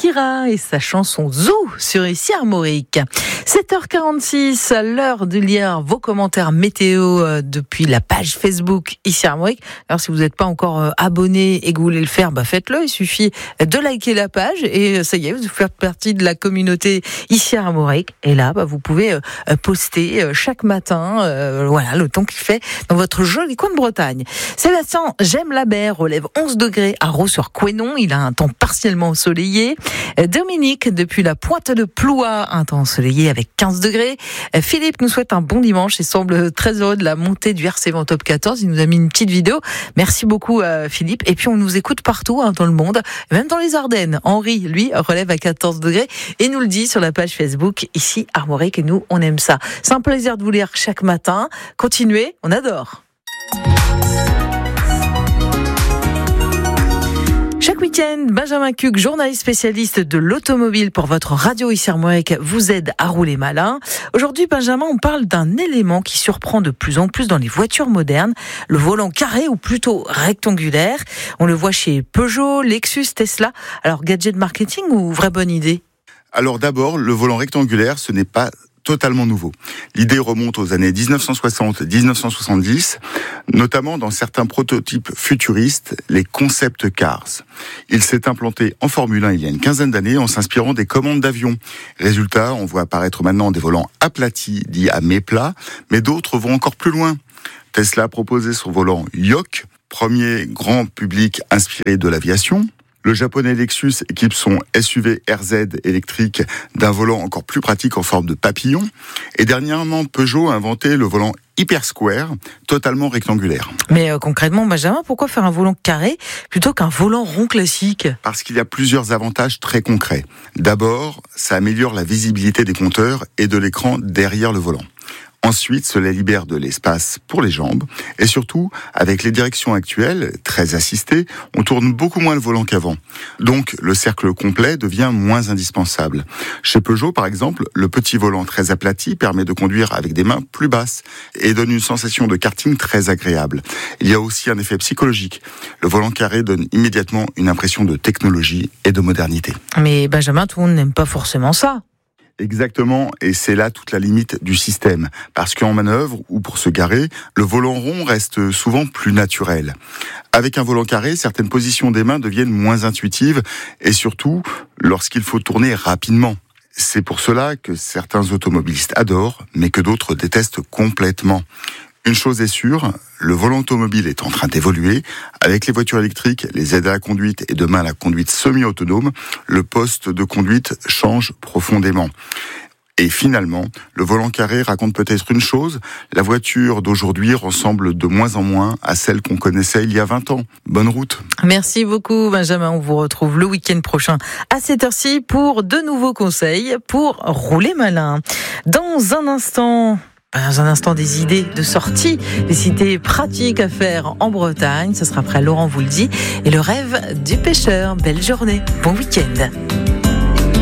Shakira et sa chanson Zou sur Ici Armorique. 7h46, l'heure de lire vos commentaires météo depuis la page Facebook Ici Armorique. Alors si vous n'êtes pas encore abonné et que vous voulez le faire, faites-le. Il suffit de liker la page et ça y est, vous faites partie de la communauté Ici Armorique. Et là, vous pouvez poster chaque matin, le temps qu'il fait dans votre joli coin de Bretagne. Sébastien Gemme-Labert relève 11 degrés à Raux-sur-Couesnon. Il a un temps partiellement ensoleillé. Dominique, depuis la Pointe de Ploie, un temps ensoleillé avec 15 degrés. Philippe nous souhaite un bon dimanche et semble très heureux de la montée du RC Vent Top 14. Il nous a mis une petite vidéo. Merci beaucoup Philippe. Et puis on nous écoute partout dans le monde, même dans les Ardennes. Henri, lui, relève à 14 degrés et nous le dit sur la page Facebook Ici Armorique et nous, on aime ça. C'est un plaisir de vous lire chaque matin. Continuez, on adore. Chaque week-end, Benjamin Cuc, journaliste spécialiste de l'automobile pour votre radio Ici Armorique, vous aide à rouler malin. Aujourd'hui, Benjamin, on parle d'un élément qui surprend de plus en plus dans les voitures modernes, le volant carré ou plutôt rectangulaire. On le voit chez Peugeot, Lexus, Tesla. Alors, gadget marketing ou vraie bonne idée ? Alors d'abord, le volant rectangulaire, ce n'est pas totalement nouveau. L'idée remonte aux années 1960-1970, notamment dans certains prototypes futuristes, les concept cars. Il s'est implanté en Formule 1 il y a une quinzaine d'années en s'inspirant des commandes d'avions. Résultat, on voit apparaître maintenant des volants aplatis, dits à méplat, mais d'autres vont encore plus loin. Tesla a proposé son volant Yoke, premier grand public inspiré de l'aviation. Le japonais Lexus équipe son SUV RZ électrique d'un volant encore plus pratique en forme de papillon. Et dernièrement, Peugeot a inventé le volant Hyper Square, totalement rectangulaire. Mais concrètement, Benjamin, pourquoi faire un volant carré plutôt qu'un volant rond classique ? Parce qu'il y a plusieurs avantages très concrets. D'abord, ça améliore la visibilité des compteurs et de l'écran derrière le volant. Ensuite, cela libère de l'espace pour les jambes. Et surtout, avec les directions actuelles, très assistées, on tourne beaucoup moins le volant qu'avant. Donc, le cercle complet devient moins indispensable. Chez Peugeot, par exemple, le petit volant très aplati permet de conduire avec des mains plus basses et donne une sensation de karting très agréable. Il y a aussi un effet psychologique. Le volant carré donne immédiatement une impression de technologie et de modernité. Mais Benjamin, tout le monde n'aime pas forcément ça. Exactement, et c'est là toute la limite du système. Parce qu'en manœuvre, ou pour se garer, le volant rond reste souvent plus naturel. Avec un volant carré, certaines positions des mains deviennent moins intuitives, et surtout, lorsqu'il faut tourner rapidement. C'est pour cela que certains automobilistes adorent, mais que d'autres détestent complètement. Une chose est sûre, le volant automobile est en train d'évoluer. Avec les voitures électriques, les aides à la conduite et demain la conduite semi-autonome, le poste de conduite change profondément. Et finalement, le volant carré raconte peut-être une chose, la voiture d'aujourd'hui ressemble de moins en moins à celle qu'on connaissait il y a 20 ans. Bonne route. Merci beaucoup Benjamin, on vous retrouve le week-end prochain à cette heure-ci pour de nouveaux conseils pour rouler malin. Dans un instant, des idées de sortie, des idées pratiques à faire en Bretagne. Ce sera après Laurent vous le dit. Et le rêve du pêcheur. Belle journée, bon week-end.